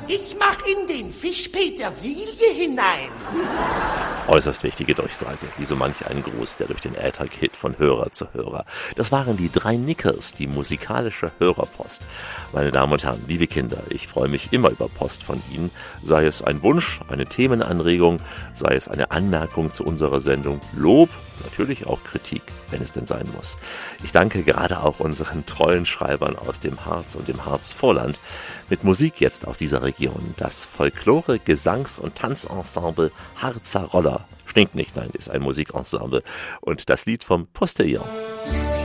Ich mach in den Fisch Petersilie hinein. Äußerst wichtige Durchsage, wie so manch ein Gruß, der durch den Äther geht von Hörer zu Hörer. Das waren die 3 Nickers, die musikalische Hörerpost. Meine Damen und Herren, liebe Kinder, ich freue mich immer über Post von Ihnen, sei es ein Wunsch, eine Themenanregung, sei es eine Anmerkung zu unserer Sendung, Lob, natürlich auch Kritik, wenn es denn sein muss. Ich danke gerade auch unseren treuen Schreibern aus dem Harz und dem Harzvorland. Mit Musik jetzt aus dieser Region, das Folklore-, Gesangs- und Tanzensemble Harzer Roller. Stinkt nicht, nein, ist ein Musikensemble. Und das Lied vom Postillon.